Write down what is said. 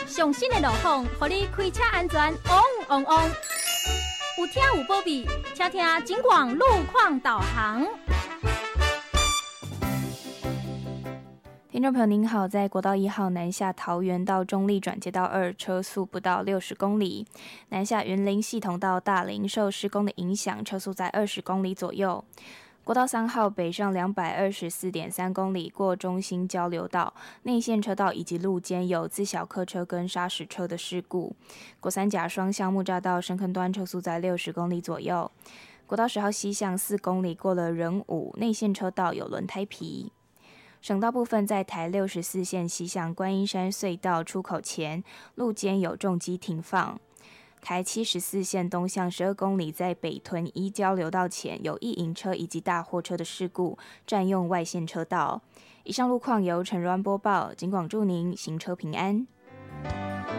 上新的路况，互你开车安全旺旺旺。有听有保庇，听听警广路况导航。 听众朋友您好，在国道1号南下桃园到中坜转接道2，车速不到60公里；南下云林系统到大林，受施工的影响，车速在20公里左右。国道3号北上224.3公里，过中兴交流道，内线车道以及路肩有自小客车跟砂石车的事故。国三甲双向木栅道深坑端车速在60公里左右。国道10号西向4公里，过了仁武，内线车道有轮胎皮。省道部分，在台64线西向观音山隧道出口前，路肩有重机停放。台74线东向12公里，在北屯一交流道前有一营车以及大货车的事故，占用外线车道。以上路况由陈瑞安播报，警广祝您行车平安。